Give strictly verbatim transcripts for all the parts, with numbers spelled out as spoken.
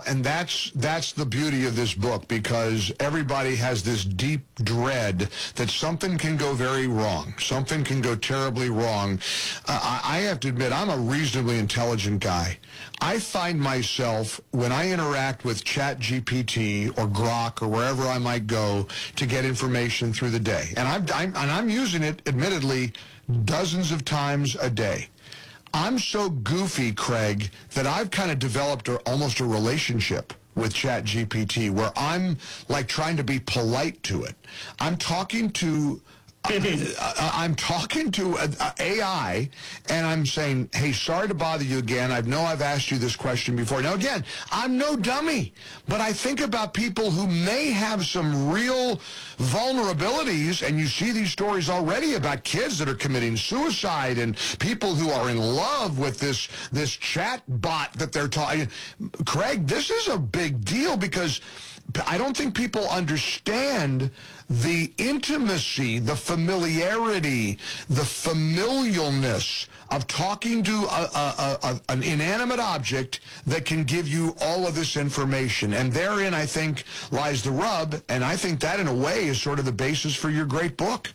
and that's that's the beauty of this book, because everybody has this deep dread that something can go very wrong. Something can go terribly wrong. Uh, I, I have to admit, I'm a reasonably intelligent guy. I find myself, when I interact with ChatGPT or Grok or wherever I might go to get information through the day, and I'm, I'm, and I'm using it, admittedly, dozens of times a day. I'm so goofy, Craig, that I've kind of developed a, almost a relationship with ChatGPT where I'm like trying to be polite to it. I'm talking to uh, I'm talking to uh, A I, and I'm saying, hey, sorry to bother you again. I know I've asked you this question before. Now, again, I'm no dummy, but I think about people who may have some real vulnerabilities, and you see these stories already about kids that are committing suicide and people who are in love with this, this chat bot that they're talking. Craig, this is a big deal, because I don't think people understand the intimacy, the familiarity, the familialness of talking to a, a, a, an inanimate object that can give you all of this information. And therein, I think, lies the rub, and I think that, in a way, is sort of the basis for your great book.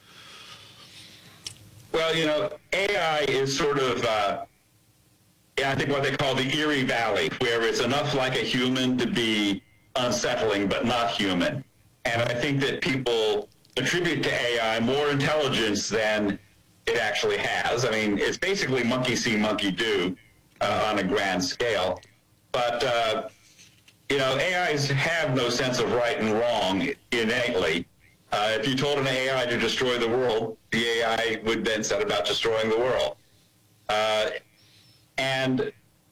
Well, you know, A I is sort of, uh, I think, what they call the Erie Valley, where it's enough like a human to be unsettling, but not human. And I think that people attribute to A I more intelligence than it actually has. I mean, it's basically monkey see, monkey do uh, on a grand scale. But, uh, you know, A Is have no sense of right and wrong innately. Uh, if you told an A I to destroy the world, the A I would then set about destroying the world. Uh, and,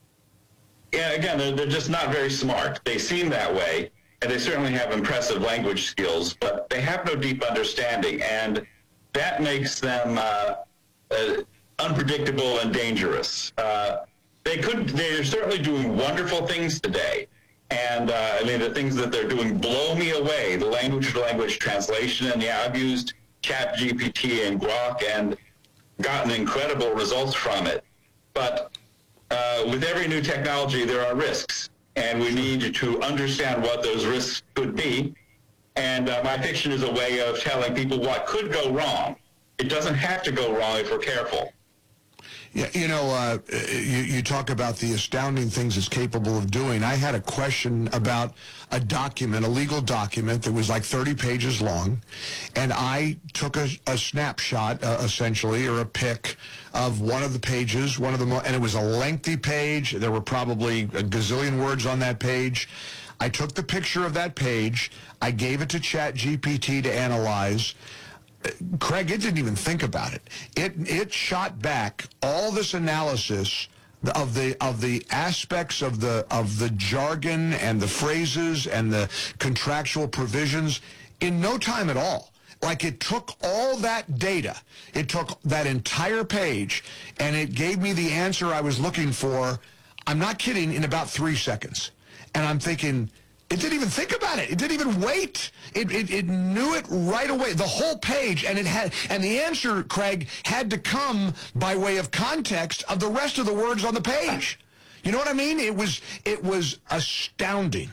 yeah, again, they're, they're just not very smart. They seem that way. And they certainly have impressive language skills, but they have no deep understanding, and that makes them uh, uh, unpredictable and dangerous. Uh, they could, they're certainly doing wonderful things today, and uh, I mean, the things that they're doing blow me away. The language-to-language translation, and yeah, I've used ChatGPT and Grok and gotten incredible results from it. But uh, with every new technology, there are risks. And we need to understand what those risks could be. And uh, my fiction is a way of telling people what could go wrong. It doesn't have to go wrong if we're careful. Yeah, you know, uh, you, you talk about the astounding things it's capable of doing. I had a question about a document, a legal document that was like thirty pages long, and I took a, a snapshot, uh, essentially, or a pic of one of the pages, one of the, mo and it was a lengthy page. There were probably a gazillion words on that page. I took the picture of that page. I gave it to ChatGPT to analyze. Craig, it didn't even think about it. It it shot back all this analysis of the of the aspects of the of the jargon and the phrases and the contractual provisions in no time at all. Like, it took all that data, it took that entire page, and it gave me the answer I was looking for. I'm not kidding, in about three seconds. And I'm thinking, it didn't even think about it. It didn't even wait. It, it, it knew it right away, the whole page, and it had, and the answer, Craig, had to come by way of context of the rest of the words on the page. You know what I mean? It was, it was astounding.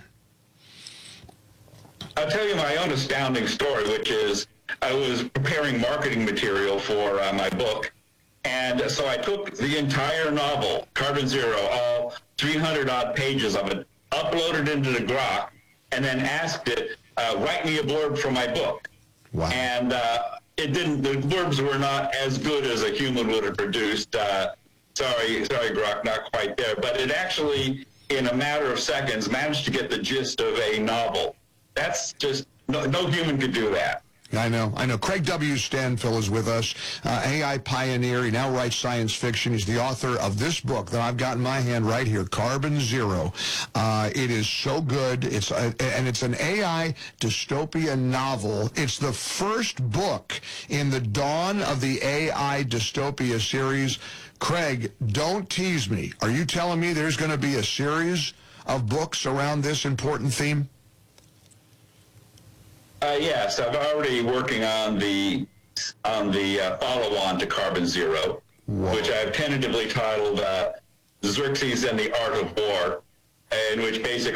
I'll tell you my own astounding story, which is I was preparing marketing material for uh, my book, and so I took the entire novel, Carbon Zero, all three hundred odd pages of it, uploaded into the Grok, and then asked it, uh, write me a blurb for my book. Wow. And uh, it didn't, the blurbs were not as good as a human would have produced. Uh, sorry, sorry, Grok, not quite there. But it actually, in a matter of seconds, managed to get the gist of a novel. That's just, no, no human could do that. I know, I know. Craig W. Stanfill is with us, uh, A I pioneer. He now writes science fiction. He's the author of this book that I've got in my hand right here, Carbon Zero. Uh, it is so good. It's a, and it's an A I dystopia novel. It's the first book in the dawn of the A I dystopia series. Craig, don't tease me. Are you telling me there's going to be a series of books around this important theme? Uh, yes, I'm already working on the on the uh, follow-on to Carbon Zero, Whoa. which I've tentatively titled uh, Xerxes and the Art of War, in which basically